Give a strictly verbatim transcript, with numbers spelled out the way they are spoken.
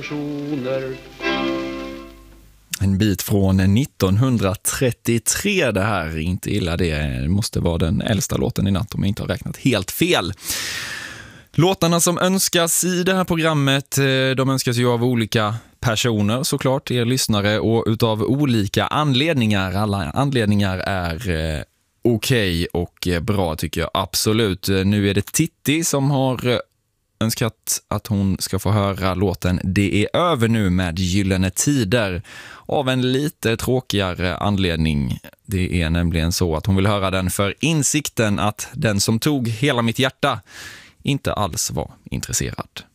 En bit från nittonhundratrettiotre det här, inte illa det. Det måste vara den äldsta låten i natt om jag inte har räknat helt fel. Låtarna som önskas i det här programmet, de önskas ju av olika personer såklart, er lyssnare, och utav olika anledningar. Alla anledningar är eh, okej och bra tycker jag absolut. Nu är det Titti som har önskat att hon ska få höra låten Det är över nu med Gyllene tider av en lite tråkigare anledning. Det är nämligen så att hon vill höra den för insikten att den som tog hela mitt hjärta inte alls var intresserad.